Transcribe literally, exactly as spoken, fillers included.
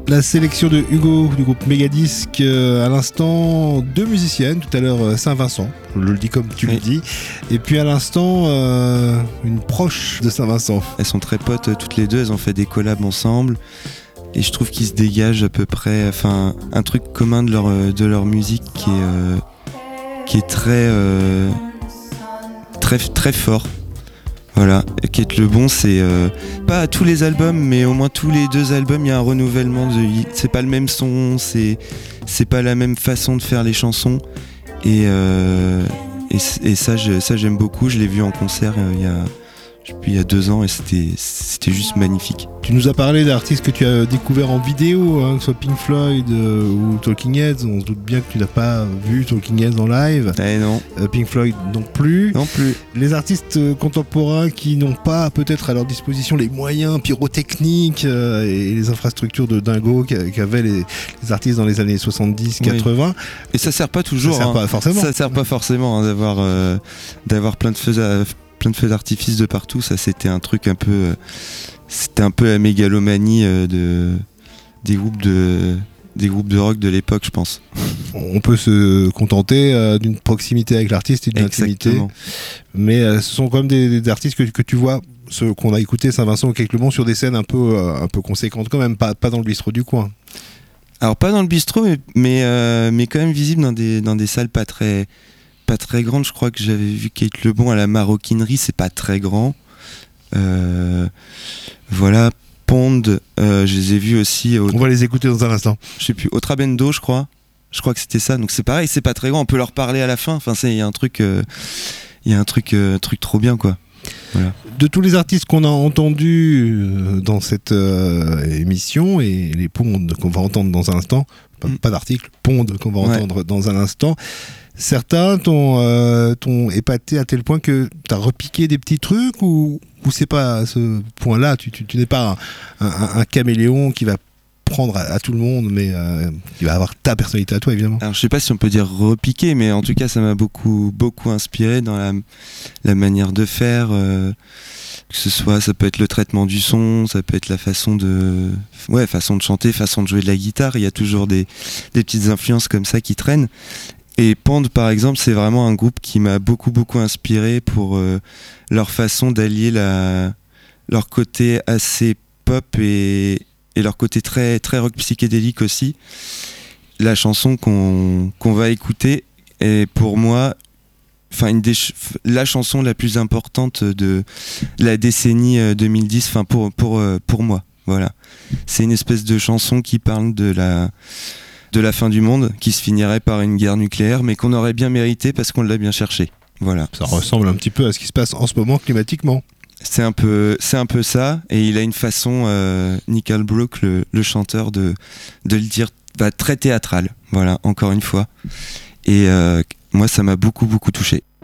La sélection de Hugo du groupe Megadisc, euh, à l'instant deux musiciennes, tout à l'heure euh, Saint-Vincent, je le dis comme tu oui. le dis, et puis à l'instant euh, une proche de Saint-Vincent. Elles sont très potes toutes les deux, elles ont fait des collabs ensemble et je trouve qu'ils se dégagent à peu près, enfin un truc commun de leur, de leur musique qui est, euh, qui est très, euh, très, très fort. Voilà, Kate Le Bon, c'est euh, pas à tous les albums, mais au moins tous les deux albums, il y a un renouvellement. De, c'est pas le même son, c'est, c'est pas la même façon de faire les chansons. Et, euh, et, et ça, je, ça, j'aime beaucoup. Je l'ai vu en concert euh, il y a, je sais plus, il y a deux ans et c'était, c'était juste magnifique. Tu nous as parlé d'artistes que tu as découverts en vidéo, hein, que ce soit Pink Floyd euh, ou Talking Heads. On se doute bien que tu n'as pas vu Talking Heads en live. Eh non. Euh, Pink Floyd non plus. Non plus. Les artistes euh, contemporains qui n'ont pas peut-être à leur disposition les moyens pyrotechniques euh, et les infrastructures de dingo qu'avaient les, les artistes dans les années soixante-dix quatre-vingts. Oui. Et ça sert pas toujours. Ça sert hein. pas forcément. Ça sert pas forcément hein, d'avoir, euh, d'avoir plein de feux à, plein de feux d'artifice de partout. Ça, c'était un truc un peu. Euh, C'était un peu la mégalomanie euh, de, des, groupes de, des groupes de rock de l'époque, je pense. On peut se contenter euh, d'une proximité avec l'artiste et d'une intimité. Mais euh, ce sont quand même des, des artistes que, que tu vois, ceux qu'on a écoutés, Saint-Vincent ou Kate Le Bon, sur des scènes un peu, euh, un peu conséquentes quand même, pas, pas dans le bistrot du coin. Alors pas dans le bistrot, mais, mais, euh, mais quand même visible dans des, dans des salles pas très, pas très grandes. Je crois que j'avais vu Kate Le Bon à la Maroquinerie, c'est pas très grand. Euh, voilà, Pond, euh, je les ai vus aussi au, on va les écouter dans un instant. Je sais plus, au Trabendo je crois je crois que c'était ça, donc c'est pareil, c'est pas très grand, on peut leur parler à la fin, enfin il y a un truc il euh, y a un truc, euh, truc trop bien quoi. Voilà. De tous les artistes qu'on a entendus euh, dans cette euh, émission et les Ponds qu'on va entendre dans un instant, pas, mm. pas d'article, Ponds qu'on va ouais. entendre dans un instant, certains t'ont, euh, t'ont épaté à tel point que t'as repiqué des petits trucs ou, ou c'est pas à ce point-là, tu, tu, tu n'es pas un, un, un caméléon qui va prendre à, à tout le monde, mais euh, qui va avoir ta personnalité à toi évidemment. Alors je sais pas si on peut dire repiquer, mais en tout cas ça m'a beaucoup, beaucoup inspiré dans la, la manière de faire, euh, que ce soit, ça peut être le traitement du son, ça peut être la façon de, ouais, façon de chanter, façon de jouer de la guitare, il y a toujours des, des petites influences comme ça qui traînent. Et Pond par exemple, c'est vraiment un groupe qui m'a beaucoup beaucoup inspiré pour euh, leur façon d'allier la, leur côté assez pop et, et leur côté très, très rock psychédélique aussi. La chanson qu'on, qu'on va écouter est pour moi enfin, une des ch- la chanson la plus importante de la décennie deux mille dix, enfin, pour, pour, pour moi. Voilà. C'est une espèce de chanson qui parle de la... de la fin du monde, qui se finirait par une guerre nucléaire, mais qu'on aurait bien mérité parce qu'on l'a bien cherché. Voilà. Ça ressemble un petit peu à ce qui se passe en ce moment climatiquement. C'est un peu, c'est un peu ça, et il a une façon, euh, Nickelbrook, le, le chanteur, de, de le dire, bah, très théâtral. Voilà, encore une fois. Et euh, moi, ça m'a beaucoup, beaucoup touché.